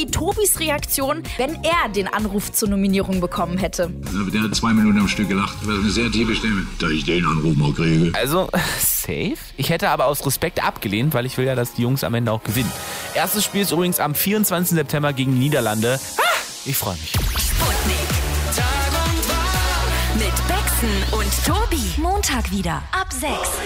wie Tobis Reaktion, wenn er den Anruf zur Nominierung bekommen hätte. Der hat 2 Minuten am Stück gelacht. Das ist eine sehr tiefe Stimme. Da ich den Anruf mal kriege. Also, safe. Ich hätte aber aus Respekt abgelehnt, weil ich will ja, dass die Jungs am Ende auch gewinnen. Erstes Spiel ist übrigens am 24. September gegen die Niederlande. Ich freue mich. Sputnik. Tag und Tag. Mit Bexen und Tobi. Montag wieder ab 6.